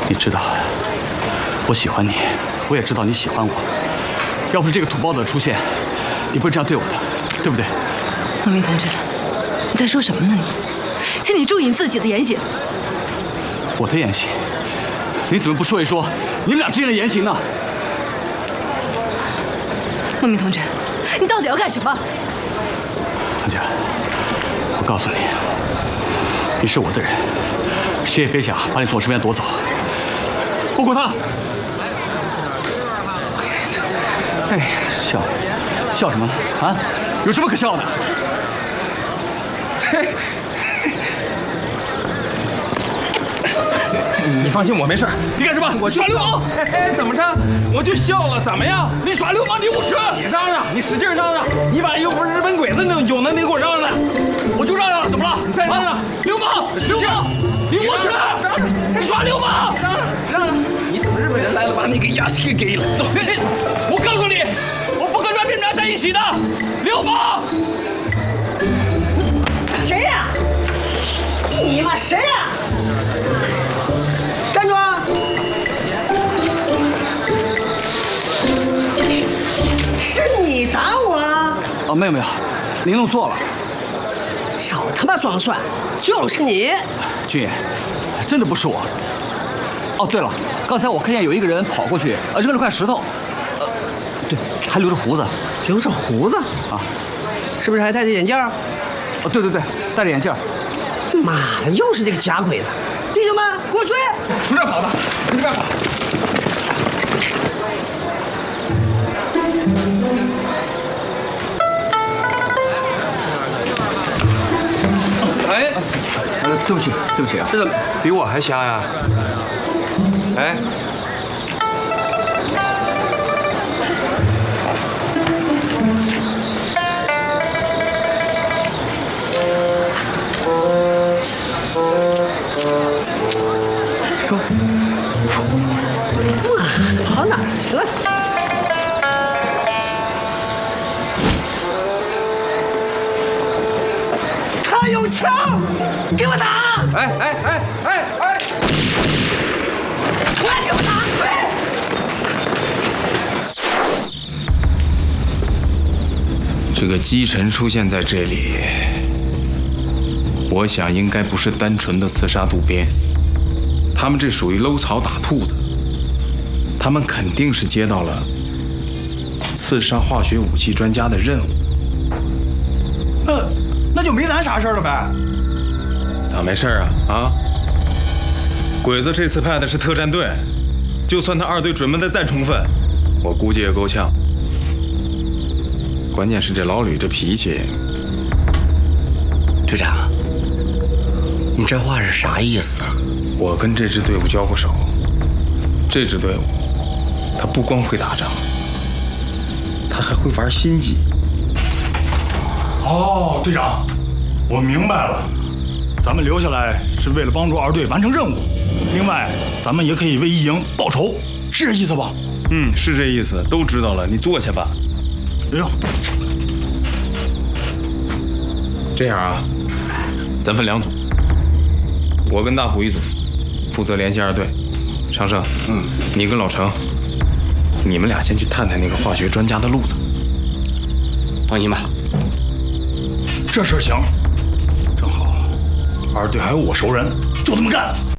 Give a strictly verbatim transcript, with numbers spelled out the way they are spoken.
你知道，我喜欢你，我也知道你喜欢我。要不是这个土包子的出现，你不会这样对我的，对不对？ 孟明同志，你在说什么呢你？请你注意你自己的言行。 我的言行？你怎么不说一说你们俩之间的言行呢？ 孟明同志，你到底要干什么？ 唐姐，我告诉你，你是我的人，谁也别想把你从我身边夺走，包括他。哎，笑，笑什么呢？啊，有什么可笑的？ 嘿，你放心，我没事。 你干什么？我耍流氓！ 哎，怎么着？我就笑了，怎么样？ 你耍流氓，你无耻！ 你嚷嚷，你使劲嚷嚷，你把又不是日本鬼子那有能力给我嚷嚷， 我就嚷嚷了，怎么了？ 你再嚷嚷， 流氓！流氓！你无耻！ 嚷嚷， 你耍流氓！ 嚷嚷，嚷嚷！你等日本人来了，把你给压死给了。走， 我告诉你，我不跟让你们俩在一起的，流氓！ 谁呀？你妈谁呀？站住！是你打我？ 哦，没有没有，您弄错了。 少他妈装蒜，就是你！ 俊爷，真的不是我。哦，对了，刚才我看见有一个人跑过去，呃，扔了块石头，呃，对，还留着胡子。 留着胡子啊？ 是不是还戴着眼镜？ 哦，对对对，戴着眼镜。 妈的，又是这个假鬼子！弟兄们，给我追！ 从这儿跑的，从这边跑。 哎， 呃，对不起，对不起啊， 这个比我还瞎呀！哎， 跑哪儿去了？他有枪，给我打！ 哎哎哎哎哎！ 快给我打！ 对！这个姬臣出现在这里，我想应该不是单纯的刺杀渡边，他们这属于搂草打兔子。他们肯定是接到了刺杀化学武器专家的任务。 那那就没咱啥事了呗？ 咋没事啊？啊！鬼子这次派的是特战队，就算他二队准备的再充分，我估计也够呛。关键是这老吕这脾气。 队长，你这话是啥意思啊？ 我跟这支队伍交过手，这支队伍他不光会打仗，他还会玩心计。 哦，队长，我明白了，咱们留下来是为了帮助二队完成任务，另外咱们也可以为一营报仇，是这意思吧？ 嗯，是这意思，都知道了，你坐下吧。 哎呦， 这样啊，咱分两组，我跟大虎一组，负责联系二队。长胜，嗯，你跟老程，你们俩先去探探那个化学专家的路子。 放心吧， 这事儿行，正好二队还有我熟人，就这么干。